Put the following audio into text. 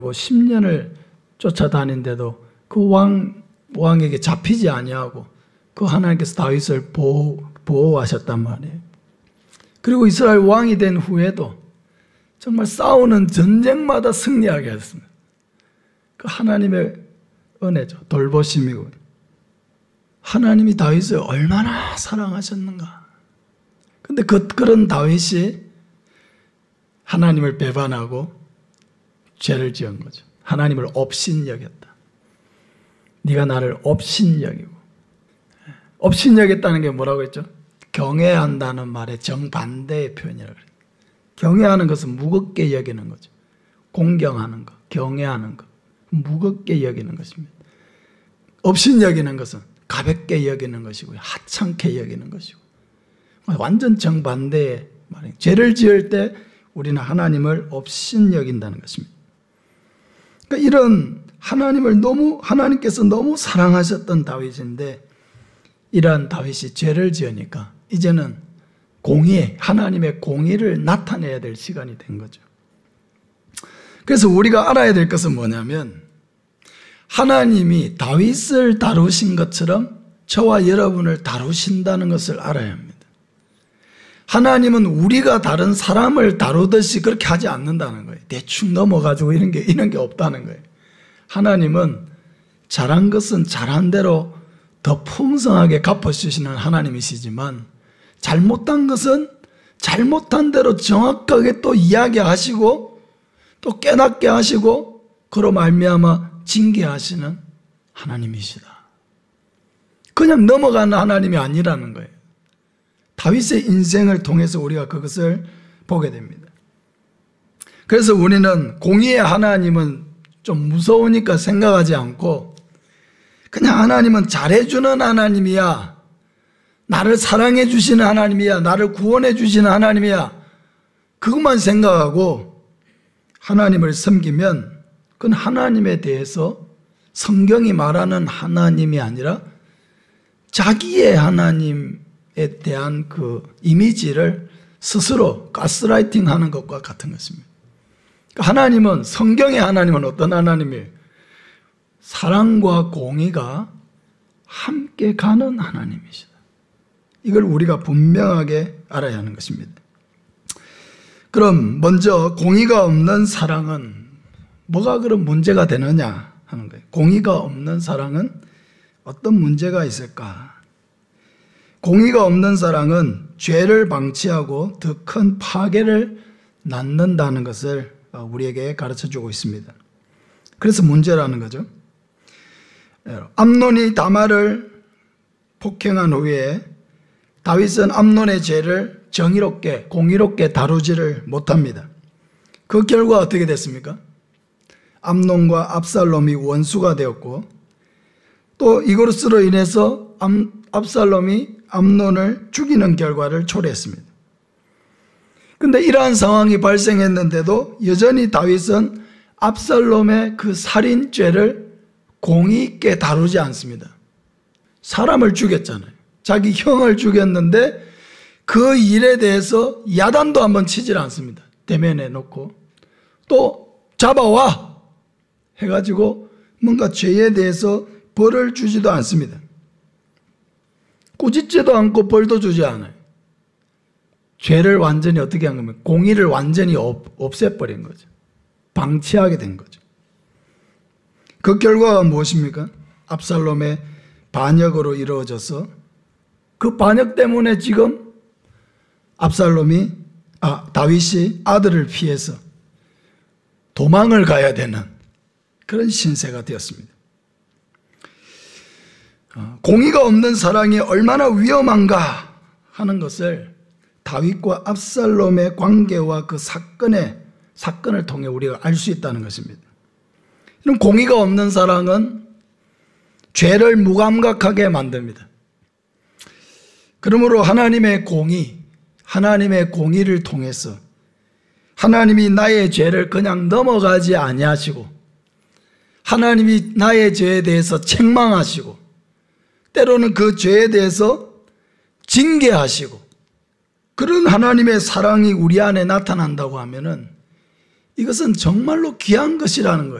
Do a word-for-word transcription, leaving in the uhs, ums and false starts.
십 년을 쫓아다닌데도 그 왕, 왕에게 잡히지 아니하고 그 하나님께서 다윗을 보호, 보호하셨단 말이에요. 그리고 이스라엘 왕이 된 후에도 정말 싸우는 전쟁마다 승리하게 했습니다. 그 하나님의 은혜죠. 돌보심이고. 하나님이 다윗을 얼마나 사랑하셨는가. 근데 그, 그런 다윗이 하나님을 배반하고 죄를 지은 거죠. 하나님을 업신여겼다. 네가 나를 업신여기고. 업신여겼다는 게 뭐라고 했죠? 경외한다는 말의 정반대의 표현이라고 그래요. 경외하는 것은 무겁게 여기는 거죠. 공경하는 것, 경외하는 것, 무겁게 여기는 것입니다. 업신여기는 것은 가볍게 여기는 것이고요. 하찮게 여기는 것이고. 완전 정반대의 말이에요. 죄를 지을 때 우리는 하나님을 업신여긴다는 것입니다. 그러니까 이런 하나님을 너무, 하나님께서 너무 사랑하셨던 다윗인데 이러한 다윗이 죄를 지으니까 이제는 공의, 하나님의 공의를 나타내야 될 시간이 된 거죠. 그래서 우리가 알아야 될 것은 뭐냐면 하나님이 다윗을 다루신 것처럼 저와 여러분을 다루신다는 것을 알아야 합니다. 하나님은 우리가 다른 사람을 다루듯이 그렇게 하지 않는다는 거예요. 대충 넘어가지고 이런 게, 이런 게 없다는 거예요. 하나님은 잘한 것은 잘한 대로 더 풍성하게 갚아주시는 하나님이시지만 잘못한 것은 잘못한 대로 정확하게 또 이야기하시고 또 깨닫게 하시고 그로 말미암아 징계하시는 하나님이시다. 그냥 넘어가는 하나님이 아니라는 거예요. 다윗의 인생을 통해서 우리가 그것을 보게 됩니다. 그래서 우리는 공의의 하나님은 좀 무서우니까 생각하지 않고 그냥 하나님은 잘해주는 하나님이야. 나를 사랑해 주시는 하나님이야. 나를 구원해 주시는 하나님이야. 그것만 생각하고 하나님을 섬기면 그건 하나님에 대해서 성경이 말하는 하나님이 아니라 자기의 하나님에 대한 그 이미지를 스스로 가스라이팅 하는 것과 같은 것입니다. 하나님은, 성경의 하나님은 어떤 하나님이에요? 사랑과 공의가 함께 가는 하나님이시다. 이걸 우리가 분명하게 알아야 하는 것입니다. 그럼 먼저 공의가 없는 사랑은 뭐가 그런 문제가 되느냐 하는 거예요. 공의가 없는 사랑은 어떤 문제가 있을까? 공의가 없는 사랑은 죄를 방치하고 더 큰 파괴를 낳는다는 것을 우리에게 가르쳐주고 있습니다. 그래서 문제라는 거죠. 암논이 다말을 폭행한 후에 다윗은 암논의 죄를 정의롭게 공의롭게 다루지를 못합니다. 그 결과 어떻게 됐습니까? 암논과 압살롬이 원수가 되었고 또 이것으로 인해서 암, 압살롬이 암논을 죽이는 결과를 초래했습니다. 그런데 이러한 상황이 발생했는데도 여전히 다윗은 압살롬의 그 살인죄를 공의 있게 다루지 않습니다. 사람을 죽였잖아요. 자기 형을 죽였는데 그 일에 대해서 야단도 한번 치질 않습니다. 대면에 놓고 또 잡아와 해가지고 뭔가 죄에 대해서 벌을 주지도 않습니다. 꾸짖지도 않고 벌도 주지 않아요. 죄를 완전히 어떻게 한 겁니까? 공의를 완전히 없, 없애버린 거죠. 방치하게 된 거죠. 그 결과가 무엇입니까? 압살롬의 반역으로 이루어져서 그 반역 때문에 지금 압살롬이 아 다윗이 아들을 피해서 도망을 가야 되는 그런 신세가 되었습니다. 공의가 없는 사랑이 얼마나 위험한가 하는 것을 다윗과 압살롬의 관계와 그 사건의 사건을 통해 우리가 알 수 있다는 것입니다. 이런 공의가 없는 사랑은 죄를 무감각하게 만듭니다. 그러므로 하나님의 공의, 하나님의 공의를 통해서 하나님이 나의 죄를 그냥 넘어가지 아니하시고 하나님이 나의 죄에 대해서 책망하시고 때로는 그 죄에 대해서 징계하시고 그런 하나님의 사랑이 우리 안에 나타난다고 하면은 이것은 정말로 귀한 것이라는 거예요.